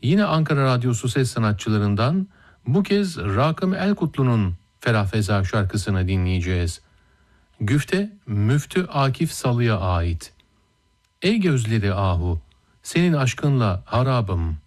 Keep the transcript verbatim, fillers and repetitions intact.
Yine Ankara Radyosu ses sanatçılarından bu kez Rakım Elkutlu'nun Ferah Feza şarkısını dinleyeceğiz. Güfte Müftü Akif Salı'ya ait. Ey gözleri ahu, senin aşkınla harabım.